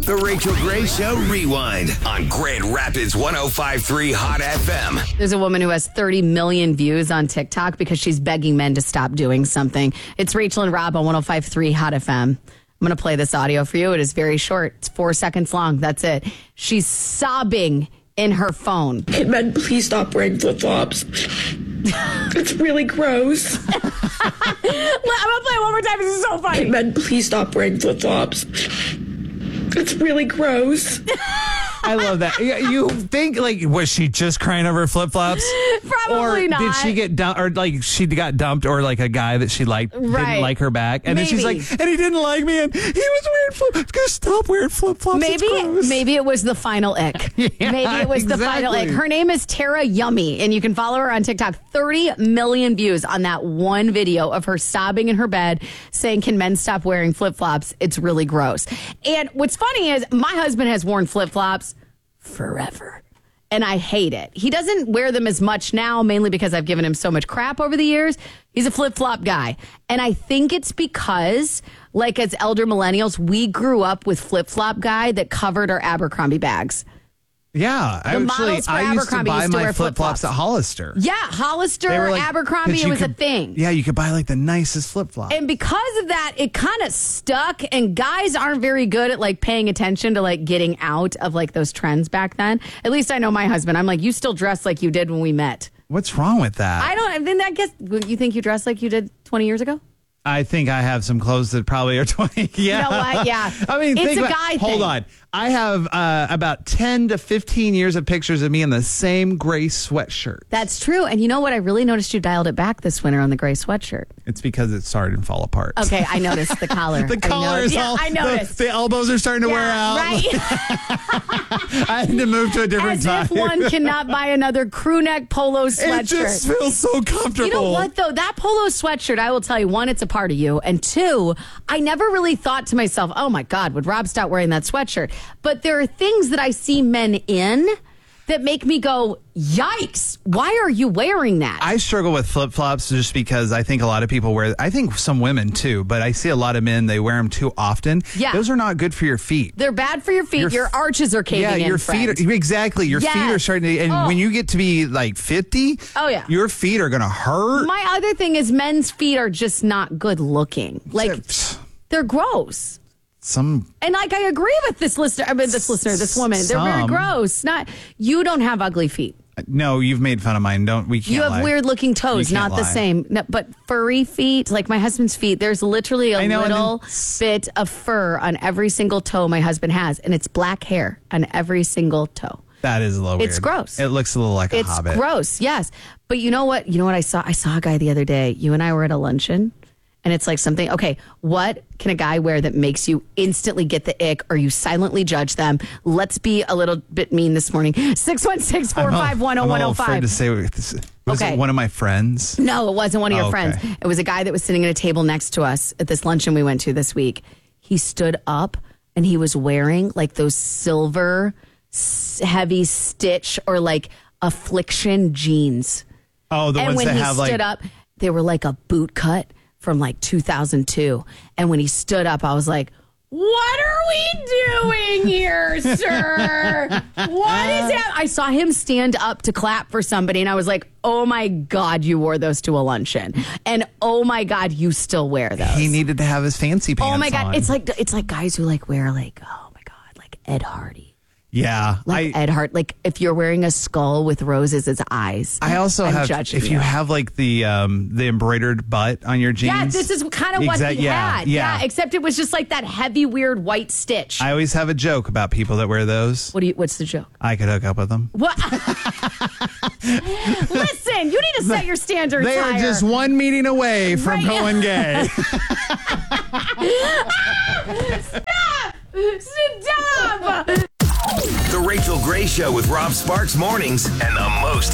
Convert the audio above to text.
The Rachel Gray Show Rewind on Grand Rapids 105.3 Hot FM. There's a woman who has 30 million views on TikTok because she's begging men to stop doing something. It's Rachel and Rob on 105.3 Hot FM. I'm going to play this audio for you. It is very short. It's 4 seconds long. That's it. She's sobbing in her phone. Hey, men, please stop wearing flip-flops. It's really gross. I'm going to play it one more time. This is so funny. Hey, men, please stop wearing flip-flops. It's really gross. I love that. You think, like, was she just crying over flip-flops? Probably or not. Did she get dumped, or like she got dumped, or like a guy that she liked didn't like her back, and then she's like, and he didn't like me, and he was wearing flip-flops. Just stop wearing flip-flops. Maybe it was the final ick. Maybe it was the final ick. Her name is Tara Yummy, and you can follow her on TikTok. 30 million views on that one video of her sobbing in her bed, saying, "Can men stop wearing flip-flops? It's really gross." And what's funny is my husband has worn flip-flops forever, and I hate it. He doesn't wear them as much now, mainly because I've given him so much crap over the years. He's a flip-flop guy, and I think it's because, like, as elder millennials, we grew up with flip-flop guy that covered our Abercrombie bags. Yeah, I used to buy my flip-flops at Hollister. Yeah, Hollister, like, Abercrombie, it was a thing. Yeah, you could buy like the nicest flip-flops. And because of that, it kind of stuck, and guys aren't very good at like paying attention to like getting out of like those trends back then. At least I know my husband. I'm like, you still dress like you did when we met. What's wrong with that? I guess you think you dress like you did 20 years ago? I think I have some clothes that probably are 20. Yeah. You know what? Yeah. I mean, it's a guy thing. Hold on. I have about 10 to 15 years of pictures of me in the same gray sweatshirt. That's true. And you know what? I really noticed you dialed it back this winter on the gray sweatshirt. It's because it started to fall apart. Okay, I noticed the collar. The collar is all... I noticed. The elbows are starting to wear out. Right. I had to move to a different type. As if one cannot buy another crew neck polo sweatshirt. It just feels so comfortable. You know what, though? That polo sweatshirt, I will tell you, one, it's a part of you. And two, I never really thought to myself, oh, my God, would Rob stop wearing that sweatshirt? But there are things that I see men in that make me go, yikes, why are you wearing that? I struggle with flip-flops just because I think a lot of people wear, I think some women too, but I see a lot of men, they wear them too often. Yeah. Those are not good for your feet. They're bad for your feet. Your arches are caving in. Yeah, your feet are, exactly. Your feet are starting to, and when you get to be like 50, your feet are going to hurt. My other thing is men's feet are just not good looking. Like, they're gross. And like, I agree with this woman. They're very gross. You don't have ugly feet. No, you've made fun of mine. You have weird looking toes, not the same. No, but furry feet, like my husband's feet, there's literally a little bit of fur on every single toe my husband has, and it's black hair on every single toe. That is a little weird. It's gross. It looks a little like a hobbit. It's gross, yes. But you know what? I saw a guy the other day. You and I were at a luncheon. And it's like something, okay, what can a guy wear that makes you instantly get the ick, or you silently judge them? Let's be a little bit mean this morning. 616-451-0105. I'm afraid to say, was it one of my friends? No, it wasn't one of your friends. It was a guy that was sitting at a table next to us at this luncheon we went to this week. He stood up and he was wearing like those silver heavy stitch or like affliction jeans. Oh, the ones that have like... And when he stood up, they were like a boot cut from like 2002. And when he stood up, I was like, what are we doing here, sir? What is that? I saw him stand up to clap for somebody, and I was like, oh my God, you wore those to a luncheon. And oh my God, you still wear those. He needed to have his fancy pants on. Oh my God. It's like guys who like wear like, oh my God, like Ed Hardy. Yeah. Like Ed Hart, like if you're wearing a skull with roses as eyes. I also have, if you have like the embroidered butt on your jeans. Yeah, this is kind of what he had. Yeah, except it was just like that heavy, weird white stitch. I always have a joke about people that wear those. What's the joke? I could hook up with them. What? Listen, you need to set your standards higher. They are just one meeting away from going gay. Stop! The Rachel Gray Show with Rob Sparks mornings and the most